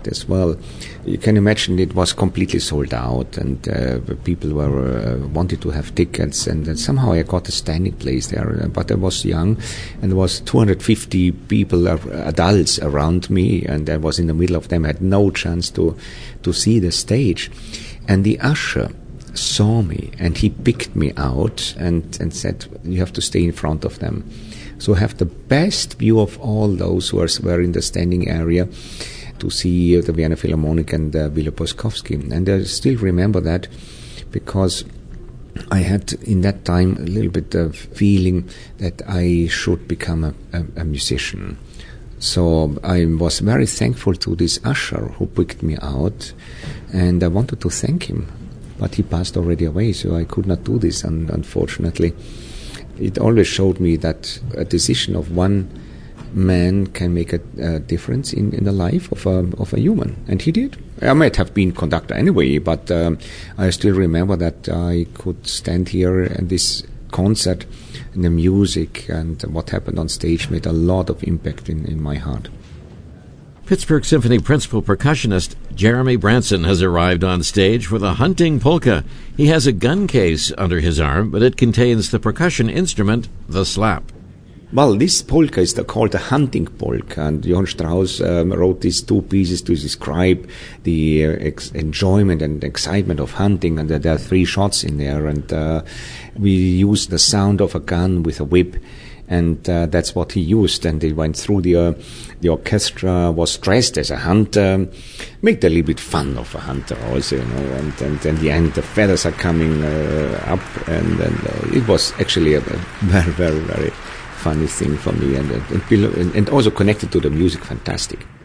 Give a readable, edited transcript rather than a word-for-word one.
night as well. You can imagine it was completely sold out, and people were wanted to have tickets, and somehow I got a standing place there. But I was young, and there was 250 people, adults around me, and I was in the middle of them. I had no chance to see the stage, and the usher saw me, and he picked me out and said, "You have to stay in front of them." So I have the best view of all those who were in the standing area to see the Vienna Philharmonic and Wille Boskowski. And I still remember that because I had in that time a little bit of feeling that I should become a musician. So I was very thankful to this usher who picked me out, and I wanted to thank him. But he passed already away, so I could not do this, unfortunately. It always showed me that a decision of one man can make a difference in the life of a human, and he did. I might have been conductor anyway, but I still remember that I could stand here and this concert and the music and what happened on stage made a lot of impact in my heart. Pittsburgh Symphony principal percussionist Jeremy Branson has arrived on stage with a hunting polka. He has a gun case under his arm, but it contains the percussion instrument, the slap. Well, this polka is called the hunting polka, and Johann Strauss wrote these two pieces to describe the enjoyment and excitement of hunting, and there are 3 shots in there, and we use the sound of a gun with a whip. And that's what he used, and he went through the orchestra, was dressed as a hunter, made a little bit fun of a hunter also, and in the end the feathers are coming up, and it was actually a very, very, very funny thing for me, and also connected to the music, fantastic.